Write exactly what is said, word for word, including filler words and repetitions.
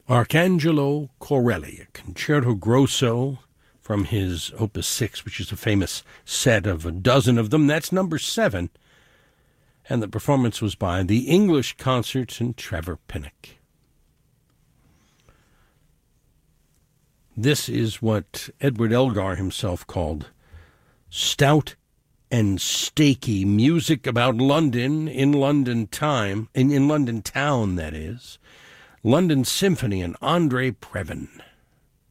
Arcangelo Corelli, a concerto grosso from his Opus six, which is a famous set of a dozen of them. That's number seven. And the performance was by the English Concerts and Trevor Pinnock. This is what Edward Elgar himself called stout and stakey music about London in London time, in, in London town, that is. London Symphony and Andre Previn.